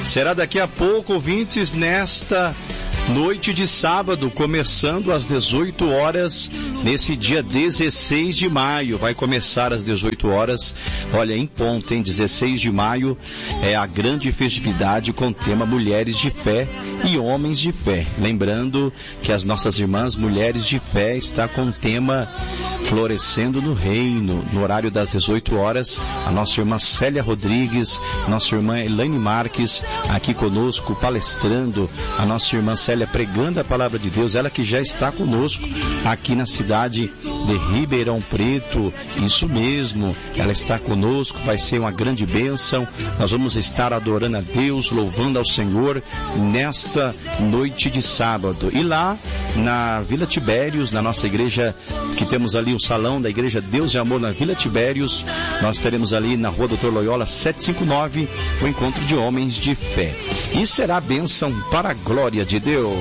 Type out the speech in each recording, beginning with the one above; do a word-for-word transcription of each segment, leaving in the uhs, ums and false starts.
Será daqui a pouco, ouvintes, nesta noite de sábado, começando às dezoito horas, nesse dia dezesseis de maio. Vai começar às dezoito horas, olha, em ponto, hein? dezesseis de maio é a grande festividade com o tema Mulheres de Fé e Homens de Fé. Lembrando que as nossas irmãs Mulheres de Fé está com o tema Florescendo no Reino, no horário das dezoito horas, a nossa irmã Célia Rodrigues, nossa irmã Elaine Marques, aqui conosco, palestrando, a nossa irmã Célia pregando a palavra de Deus, ela que já está conosco aqui na cidade de Ribeirão Preto, isso mesmo, ela está conosco, vai ser uma grande bênção, nós vamos estar adorando a Deus, louvando ao Senhor nesta noite de sábado. E lá na Vila Tibérios, na nossa igreja, que temos ali o salão da igreja Deus e Amor na Vila Tibérios, nós teremos ali na rua doutor Loyola setecentos e cinquenta e nove o encontro de homens de fé, e será bênção para a glória de Deus.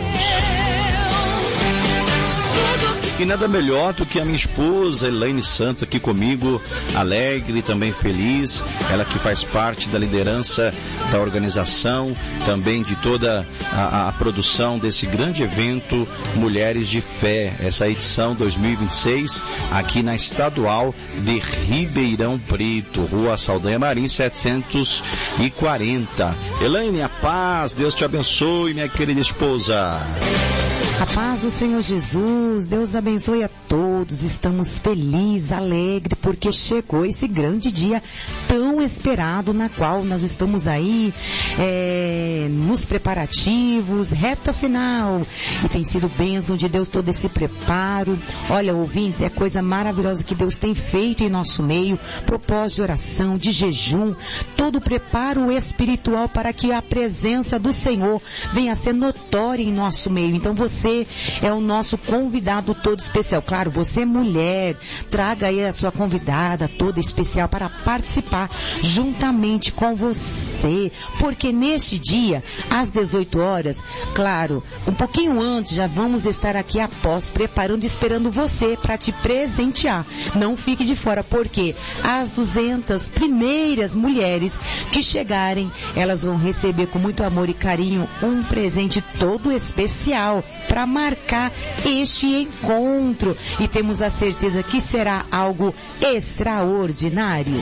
E nada melhor do que a minha esposa Elaine Santos aqui comigo, alegre e também feliz, ela que faz parte da liderança da organização, também de toda a, a produção desse grande evento Mulheres de Fé, essa edição dois mil e vinte e seis, aqui na Estadual de Ribeirão Preto, Rua Saldanha Marim setecentos e quarenta. Elaine, a paz, Deus te abençoe, minha querida esposa. A paz do Senhor Jesus, Deus abençoe a todos, estamos felizes, alegres, porque chegou esse grande dia tão esperado, na qual nós estamos aí é, nos preparativos, reta final, e tem sido bênção de Deus todo esse preparo. Olha, ouvintes, é coisa maravilhosa que Deus tem feito em nosso meio, propósito de oração, de jejum, todo o preparo espiritual para que a presença do Senhor venha a ser notória em nosso meio. Então você é o nosso convidado todo especial. Claro, você mulher, traga aí a sua convidada toda especial para participar juntamente com você, porque neste dia, às dezoito horas, claro, um pouquinho antes, já vamos estar aqui após, preparando e esperando você para te presentear. Não fique de fora, porque as duzentas primeiras mulheres que chegarem, elas vão receber com muito amor e carinho um presente todo especial para marcar este encontro, e temos a certeza que será algo extraordinário.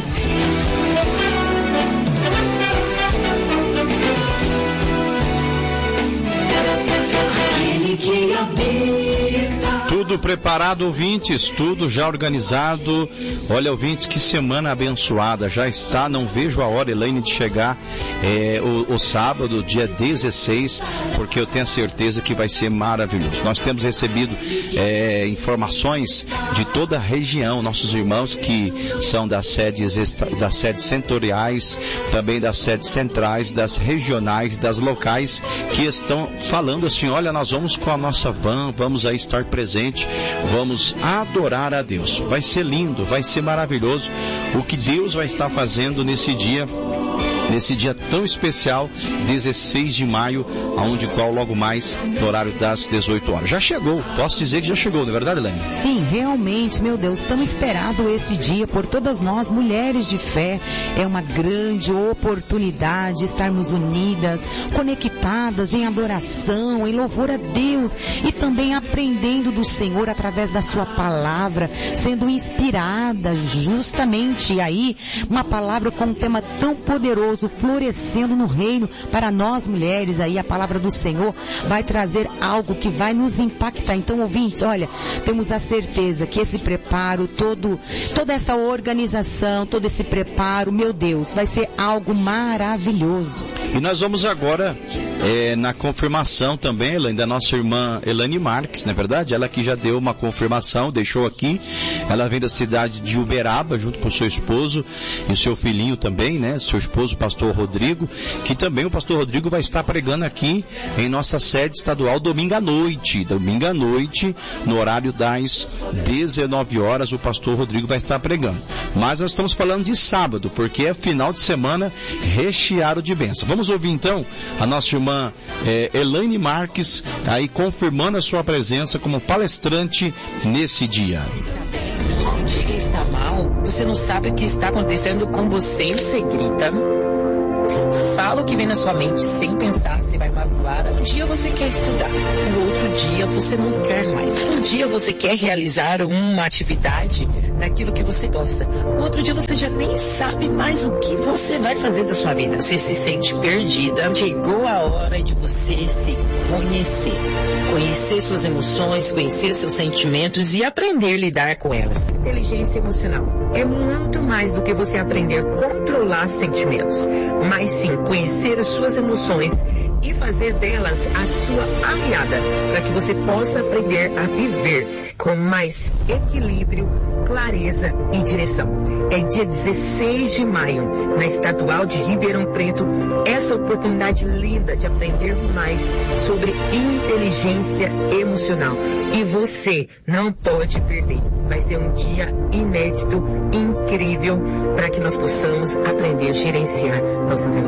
Aquele que habita. Tudo preparado, ouvintes, tudo já organizado. Olha, ouvintes, que semana abençoada já está, não vejo a hora, Elaine, de chegar é, o, o sábado, dia dezesseis, porque eu tenho a certeza que vai ser maravilhoso. Nós temos recebido é, informações de toda a região, nossos irmãos que são das sedes, das sedes setoriais, também das sedes centrais, das regionais, das locais, que estão falando assim, olha, nós vamos com a nossa van, vamos aí estar presente, vamos adorar a Deus. Vai ser lindo, vai ser maravilhoso o que Deus vai estar fazendo nesse dia, nesse dia tão especial, dezesseis de maio, aonde qual logo mais no horário das dezoito horas. Já chegou, posso dizer que já chegou, não é verdade, Elaine? Sim, realmente, meu Deus, estamos esperando esse dia por todas nós, mulheres de fé. É uma grande oportunidade estarmos unidas, conectadas em adoração, em louvor a Deus, e também aprendendo do Senhor através da sua palavra, sendo inspirada justamente aí, uma palavra com um tema tão poderoso, florescendo no reino. Para nós mulheres, aí a palavra do Senhor vai trazer algo que vai nos impactar. Então, ouvintes, olha, temos a certeza que esse preparo, todo, toda essa organização, todo esse preparo, meu Deus, vai ser algo maravilhoso. E nós vamos agora é, na confirmação também, Elaine, da nossa irmã Elaine Marques, não é verdade? Ela que já deu uma confirmação, deixou aqui, ela vem da cidade de Uberaba, junto com o seu esposo e o seu filhinho também, né? Seu esposo, pastor Rodrigo, que também o pastor Rodrigo vai estar pregando aqui em nossa sede estadual domingo à noite, domingo à noite, no horário das dezenove horas, o pastor Rodrigo vai estar pregando. Mas nós estamos falando de sábado, porque é final de semana recheado de bênção. Vamos ouvir então a nossa irmã é, Elaine Marques, aí confirmando a sua presença como palestrante nesse dia. Um dia que está mal, você não sabe o que está acontecendo com você, você grita, fala fala o que vem na sua mente sem pensar se vai magoar. Um dia você quer estudar, o outro dia você não quer mais. Um dia você quer realizar uma atividade daquilo que você gosta. O outro dia você já nem sabe mais o que você vai fazer da sua vida. Você se sente perdida. Chegou a hora de você se conhecer. Conhecer suas emoções, conhecer seus sentimentos e aprender a lidar com elas. Inteligência emocional é muito mais do que você aprender a controlar sentimentos, mas sim conhecer as suas emoções e fazer delas a sua aliada, para que você possa aprender a viver com mais equilíbrio, clareza e direção. É dia dezesseis de maio, na Estadual de Ribeirão Preto, essa oportunidade linda de aprender mais sobre inteligência emocional. E você não pode perder. Vai ser um dia inédito, incrível, para que nós possamos aprender a gerenciar nossas emoções.